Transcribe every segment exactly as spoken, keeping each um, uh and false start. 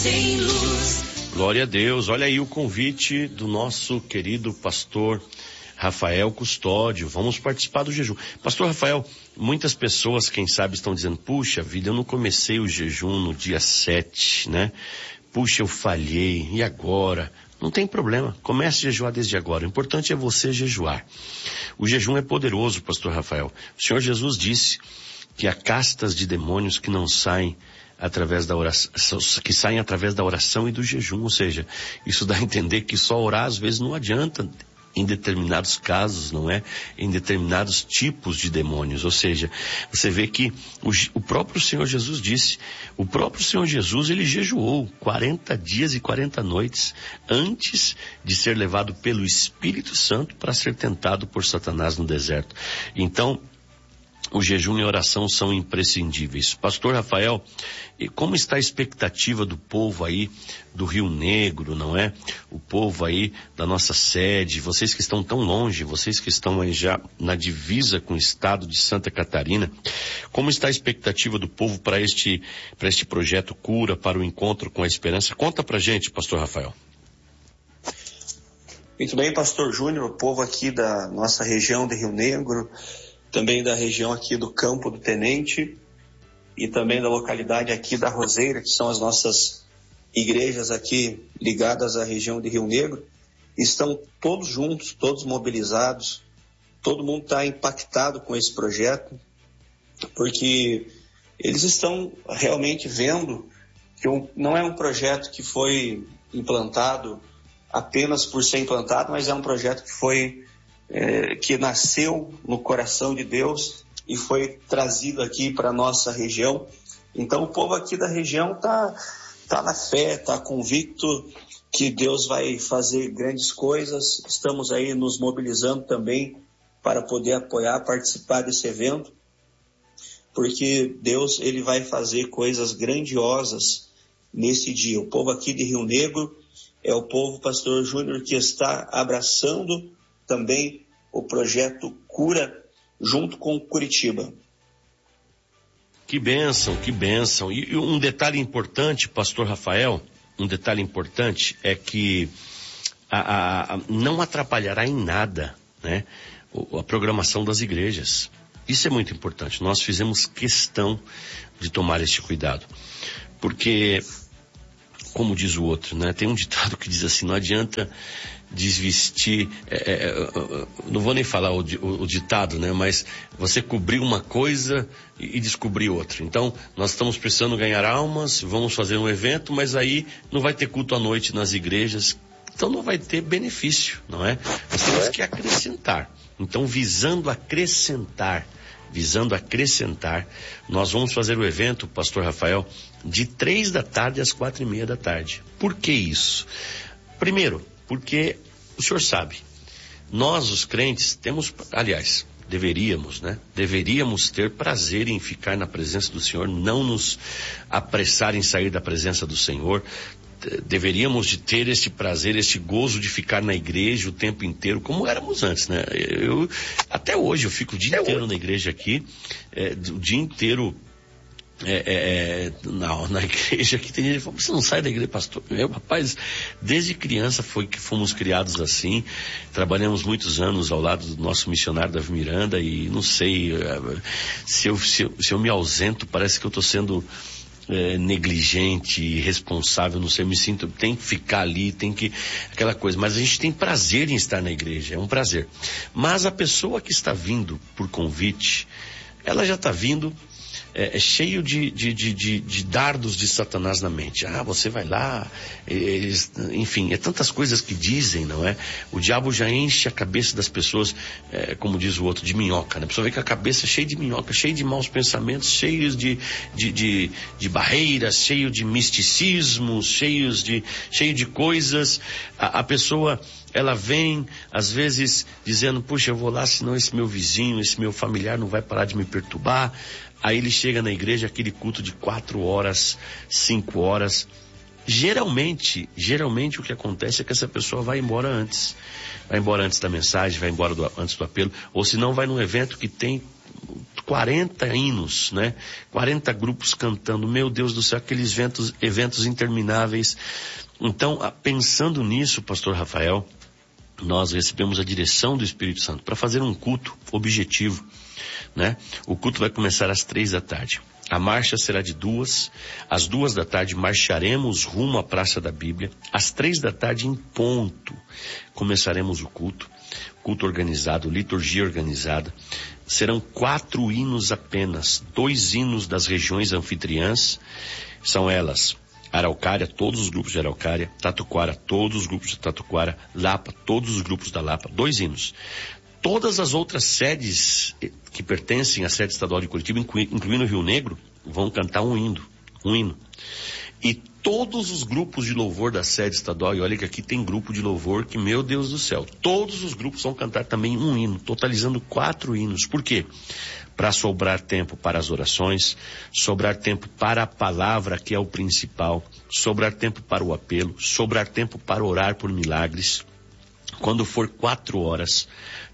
Sem luz. Glória a Deus. Olha aí o convite do nosso querido pastor Rafael Custódio. Vamos participar do jejum. Pastor Rafael, muitas pessoas, quem sabe, estão dizendo, puxa vida, eu não comecei o jejum no dia sete, né? Puxa, eu falhei, e agora? Não tem problema, comece a jejuar desde agora. O importante é você jejuar. O jejum é poderoso, pastor Rafael. O Senhor Jesus disse que há castas de demônios que não saem através da oração, que saem através da oração e do jejum. Ou seja, isso dá a entender que só orar às vezes não adianta em determinados casos, não é? Em determinados tipos de demônios. Ou seja, você vê que o, o próprio Senhor Jesus disse, o próprio Senhor Jesus, ele jejuou quarenta dias e quarenta noites antes de ser levado pelo Espírito Santo para ser tentado por Satanás no deserto. Então, o jejum e a oração são imprescindíveis. Pastor Rafael, como está a expectativa do povo aí do Rio Negro, não é? O povo aí da nossa sede, vocês que estão tão longe, vocês que estão aí já na divisa com o estado de Santa Catarina, como está a expectativa do povo para este, para este projeto Cura, para o Encontro com a Esperança? Conta pra gente, pastor Rafael. Muito bem, pastor Júnior, o povo aqui da nossa região de Rio Negro, também da região aqui do Campo do Tenente e também da localidade aqui da Roseira, que são as nossas igrejas aqui ligadas à região de Rio Negro, estão todos juntos, todos mobilizados, todo mundo está impactado com esse projeto, porque eles estão realmente vendo que um, não é um projeto que foi implantado apenas por ser implantado, mas é um projeto que foi É, que nasceu no coração de Deus e foi trazido aqui para a nossa região. Então o povo aqui da região está tá na fé, está convicto que Deus vai fazer grandes coisas. Estamos aí nos mobilizando também para poder apoiar, participar desse evento, porque Deus ele vai fazer coisas grandiosas nesse dia. O povo aqui de Rio Negro é o povo, pastor Júnior, que está abraçando também o projeto Cura junto com Curitiba. Que bênção, que bênção. E, e um detalhe importante, pastor Rafael, um detalhe importante é que a, a, a, não atrapalhará em nada, né, a, a programação das igrejas. Isso é muito importante. Nós fizemos questão de tomar este cuidado. Porque, como diz o outro, né, tem um ditado que diz assim, não adianta desvestir, é, é, não vou nem falar o, o, o ditado, né, mas você cobrir uma coisa e, e descobrir outra. Então, nós estamos precisando ganhar almas, vamos fazer um evento, mas aí não vai ter culto à noite nas igrejas, então não vai ter benefício, não é? Nós temos que acrescentar. Então, visando acrescentar, visando acrescentar, nós vamos fazer o evento, pastor Rafael, de três da tarde às quatro e meia da tarde. Por que isso? Primeiro, porque o senhor sabe, nós os crentes temos, aliás, deveríamos, né? Deveríamos ter prazer em ficar na presença do Senhor, não nos apressar em sair da presença do Senhor. Deveríamos de ter este prazer, este gozo de ficar na igreja o tempo inteiro, como éramos antes, né? Eu, até hoje eu fico o dia inteiro na igreja aqui, é, o dia inteiro É, é, é, na, na igreja aqui tem gente que fala, você não sai da igreja, pastor? Eu, rapaz, desde criança foi que fomos criados assim, trabalhamos muitos anos ao lado do nosso missionário Davi Miranda e não sei, se eu, se eu, se eu me ausento, parece que eu estou sendo é, negligente, irresponsável, não sei, eu me sinto, tem que ficar ali, tem que, aquela coisa, mas a gente tem prazer em estar na igreja, é um prazer. Mas a pessoa que está vindo por convite, ela já está vindo É, é cheio de, de, de, de, de dardos de Satanás na mente. Ah, você vai lá, eles, enfim, é tantas coisas que dizem, não é? O diabo já enche a cabeça das pessoas, é, como diz o outro, de minhoca, né? A pessoa vê que a cabeça é cheia de minhoca, cheia de maus pensamentos, cheios de, de, de, de barreiras, cheio de misticismo, cheios de, cheio de coisas. A, a pessoa, ela vem, às vezes, dizendo, puxa, eu vou lá, senão esse meu vizinho, esse meu familiar não vai parar de me perturbar. Aí ele chega na igreja, aquele culto de quatro horas, cinco horas. Geralmente, geralmente o que acontece é que essa pessoa vai embora antes. Vai embora antes da mensagem, vai embora do, antes do apelo. Ou se não, vai num evento que tem quarenta hinos, né? quarenta grupos cantando, meu Deus do céu, aqueles eventos, eventos intermináveis. Então, pensando nisso, pastor Rafael, nós recebemos a direção do Espírito Santo para fazer um culto objetivo, né? O culto vai começar às três da tarde. A marcha será de duas, às duas da tarde marcharemos rumo à Praça da Bíblia, às três da tarde em ponto começaremos o culto, culto organizado, liturgia organizada. Serão quatro hinos apenas, dois hinos das regiões anfitriãs, são elas Araucária, todos os grupos de Araucária, Tatuquara, todos os grupos de Tatuquara, Lapa, todos os grupos da Lapa, dois hinos. Todas as outras sedes que pertencem à sede estadual de Curitiba, incluindo o Rio Negro, vão cantar um hino, um hino. E todos os grupos de louvor da sede estadual, e olha que aqui tem grupo de louvor que, meu Deus do céu, todos os grupos vão cantar também um hino, totalizando quatro hinos. Por quê? Para sobrar tempo para as orações, sobrar tempo para a palavra, que é o principal, sobrar tempo para o apelo, sobrar tempo para orar por milagres. Quando for quatro horas,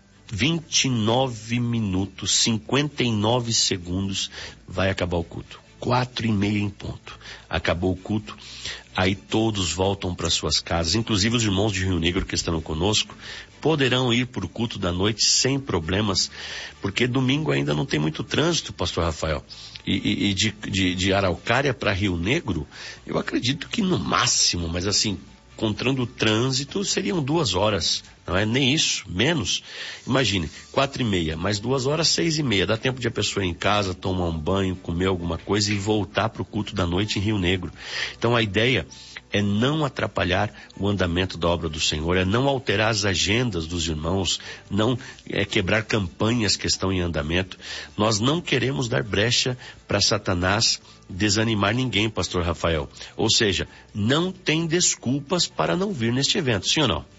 vinte e nove minutos, cinquenta e nove segundos, vai acabar o culto. Quatro e meia em ponto. Acabou o culto, aí todos voltam para suas casas, inclusive os irmãos de Rio Negro que estão conosco, poderão ir para o culto da noite sem problemas, porque domingo ainda não tem muito trânsito, pastor Rafael. E, e, e de, de, de Araucária para Rio Negro, eu acredito que no máximo, mas assim, contando o trânsito, seriam duas horas. Não é nem isso, menos. Imagine, quatro e meia, mais duas horas, seis e meia. Dá tempo de a pessoa ir em casa, tomar um banho, comer alguma coisa e voltar para o culto da noite em Rio Negro. Então a ideia é não atrapalhar o andamento da obra do Senhor, é não alterar as agendas dos irmãos, não é quebrar campanhas que estão em andamento. Nós não queremos dar brecha para Satanás desanimar ninguém, pastor Rafael. Ou seja, não tem desculpas para não vir neste evento, sim ou não?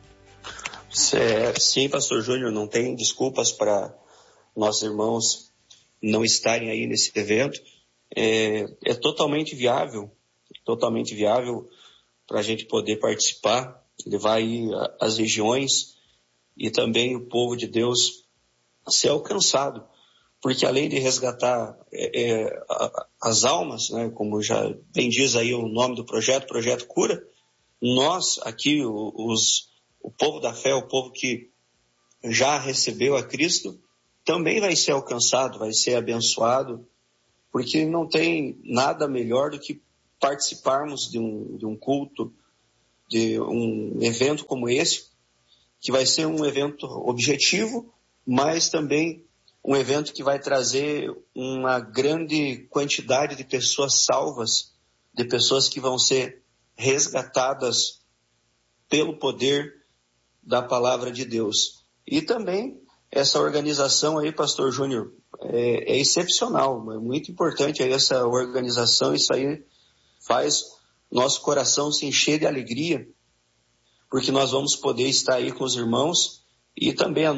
Sim, pastor Júnior, não tem desculpas para nossos irmãos não estarem aí nesse evento. É, é totalmente viável, totalmente viável para a gente poder participar, levar aí as regiões e também o povo de Deus a ser alcançado. Porque além de resgatar é, é, as almas, né, como já bem diz aí o nome do projeto, Projeto Cura, nós aqui, os O povo da fé, o povo que já recebeu a Cristo, também vai ser alcançado, vai ser abençoado, porque não tem nada melhor do que participarmos de um, de um culto, de um evento como esse, que vai ser um evento objetivo, mas também um evento que vai trazer uma grande quantidade de pessoas salvas, de pessoas que vão ser resgatadas pelo poder da palavra de Deus. E também essa organização aí, pastor Júnior, é, é excepcional, é muito importante aí essa organização, isso aí faz nosso coração se encher de alegria, porque nós vamos poder estar aí com os irmãos e também a